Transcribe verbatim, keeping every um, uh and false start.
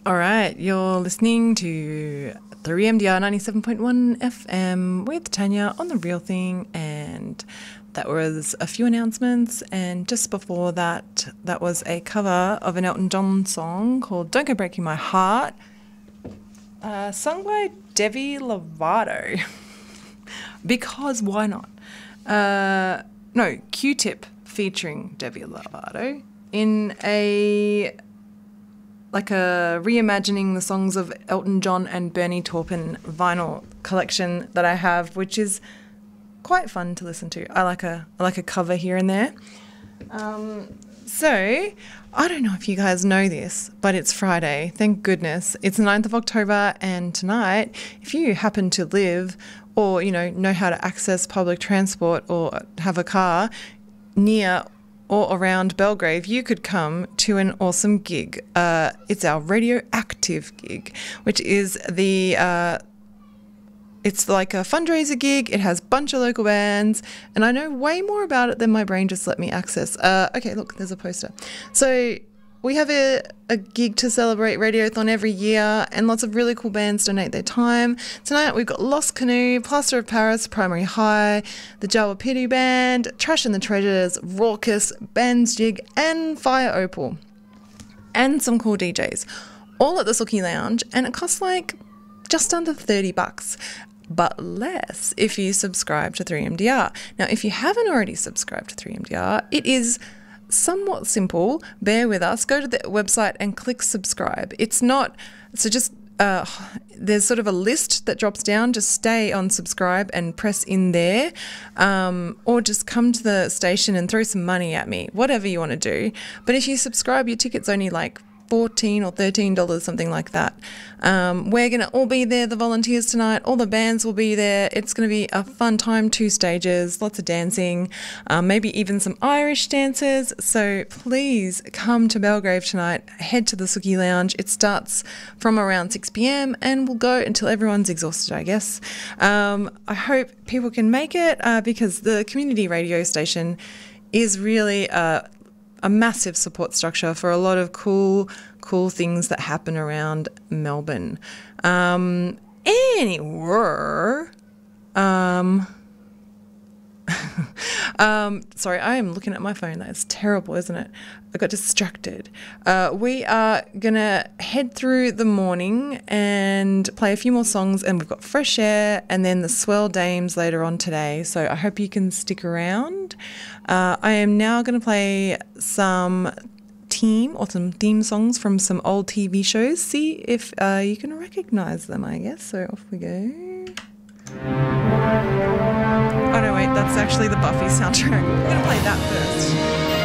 All right, you're listening to three M D R ninety-seven point one F M with Tanya on The Real Thing, and that was a few announcements, and just before that, that was a cover of an Elton John song called Don't Go Breaking My Heart, uh, sung by Demi Lovato, because why not? Uh, no, Q-Tip featuring Demi Lovato in a... like a reimagining the songs of Elton John and Bernie Taupin vinyl collection that I have, which is quite fun to listen to. I like a I like a cover here and there. Um, so I don't know if you guys know this, but it's Friday. Thank goodness. It's the ninth of October, and tonight, if you happen to live or, you know, know how to access public transport or have a car near or around Belgrave, you could come to an awesome gig. Uh, it's our Radioactive gig, which is the, uh, it's like a fundraiser gig. It has a bunch of local bands, and I know way more about it than my brain just let me access. Uh, okay, look, there's a poster. So we have a, a gig to celebrate Radiothon every year, and lots of really cool bands donate their time. Tonight we've got Lost Canoe, Plaster of Paris, Primary High, the Jawa Pidu Band, Trash and the Treasures, Raucous, Bands Jig, and Fire Opal. And some cool D Js. All at the Sookie Lounge, and it costs like just under thirty bucks. But less if you subscribe to three M D R. Now, if you haven't already subscribed to three M D R, it is somewhat simple. Bear with us. Go to the website and click subscribe. It's not, so just, uh, there's sort of a list that drops down. Just stay on subscribe and press in there, um, or just come to the station and throw some money at me, whatever you want to do. But if you subscribe, your ticket's only like fourteen dollars or thirteen dollars, something like that. Um, we're going to all be there, the volunteers tonight. All the bands will be there. It's going to be a fun time, two stages, lots of dancing, um, maybe even some Irish dances. So please come to Belgrave tonight. Head to the Sookie Lounge. It starts from around six p.m. and will go until everyone's exhausted, I guess. Um, I hope people can make it uh, because the community radio station is really uh, a massive support structure for a lot of cool, cool things that happen around Melbourne. Um, anyway, um, um, sorry, I am looking at my phone. That's terrible, isn't it? I got distracted. Uh, we are going to head through the morning and play a few more songs, and we've got Fresh Air and then the Swell Dames later on today. So I hope you can stick around. Uh, I am now going to play some team or some theme songs from some old T V shows. See if uh, you can recognise them, I guess. So off we go. Oh no, wait, that's actually the Buffy soundtrack. I'm going to play that first.